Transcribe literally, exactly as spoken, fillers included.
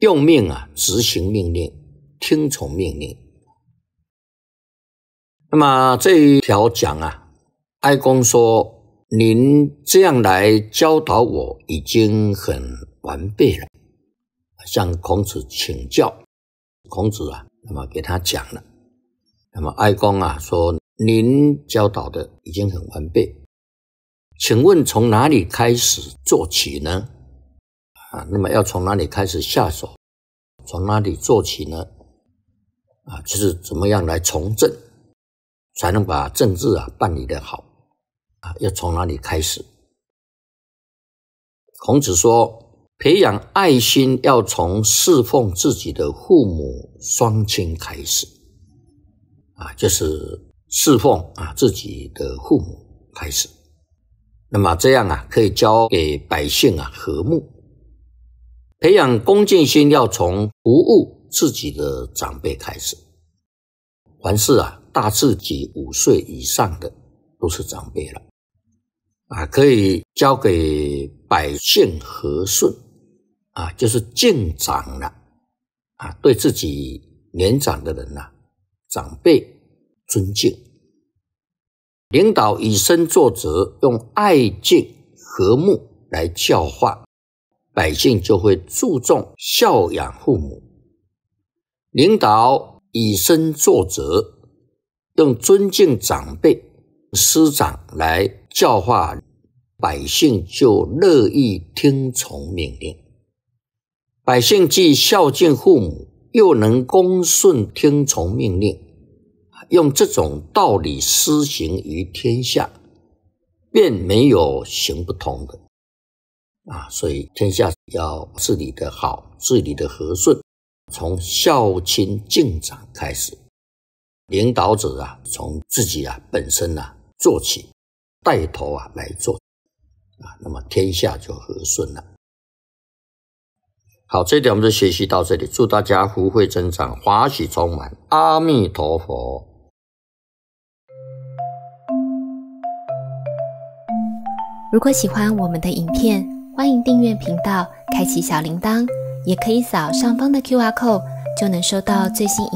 用命啊，执行命令，听从命令。那么这一条讲啊，哀公说，您这样来教导我已经很完备了，向孔子请教。孔子啊，那么给他讲了。那么哀公啊说，您教导的已经很完备，请问从哪里开始做起呢？啊，那么要从哪里开始下手？从哪里做起呢？啊，就是怎么样来从政，才能把政治啊办理得好啊？要从哪里开始？孔子说，培养爱心要从侍奉自己的父母双亲开始啊，就是侍奉啊自己的父母开始。那么这样啊，可以教给百姓啊和睦。培养恭敬心要从服务自己的长辈开始。凡是啊大自己五岁以上的都是长辈了啊，可以教给百姓和顺啊，就是敬长了啊，对自己年长的人啊，长辈尊敬。领导以身作则，用爱敬和睦来教化，百姓就会注重孝养父母。领导以身作则，用尊敬长辈、师长来教化，百姓就乐意听从命令。百姓既孝敬父母，又能恭顺听从命令，用这种道理施行于天下，便没有行不通的啊！所以天下要治理得好，治理得和顺，从孝亲敬长开始。领导者啊，从自己啊本身啊做起，带头啊来做啊，那么天下就和顺了。好，这一点我们就学习到这里，祝大家福慧增长，华喜充满，阿弥陀佛。 如果喜欢我们的影片，欢迎订阅频道，开启小铃铛，也可以扫上方的 Q R code， 就能收到最新影